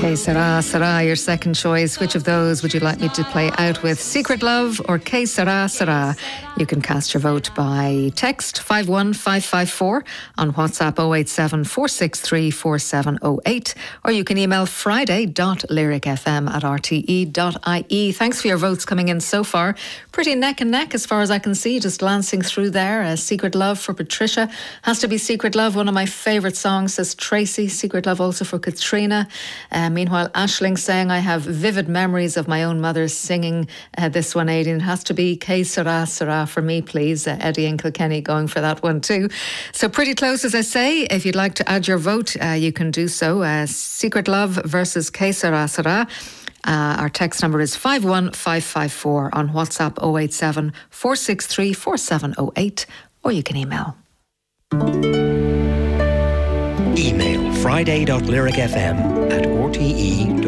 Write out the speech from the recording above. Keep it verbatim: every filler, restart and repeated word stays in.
Que Sera Sera, your second choice. Which of those would you like me to play out with? Secret Love or Que Sera Sera? You can cast your vote by text five one five five four, on WhatsApp oh eight seven, four six three, four seven oh eight, or you can email friday dot lyric f m at r t e dot i e. Thanks for your votes coming in so far. Pretty neck and neck as far as I can see, just glancing through there. Uh, Secret Love for Patricia. Has to be Secret Love, one of my favourite songs, says Tracy. Secret Love also for Katrina. Uh, meanwhile, Aisling saying, I have vivid memories of my own mother singing uh, this one, Aidan. It has to be Que Sera Sera for me, please. Uh, Eddie and Kilkenny going for that one too. So pretty close, as I say. If you'd like to add your vote, uh, you can do so. Uh, Secret Love versus Que Sera Sera. Uh, our text number is five one five five four, on WhatsApp oh eight seven, four six three, four seven oh eight, or you can email. Email friday dot lyric f m at r t e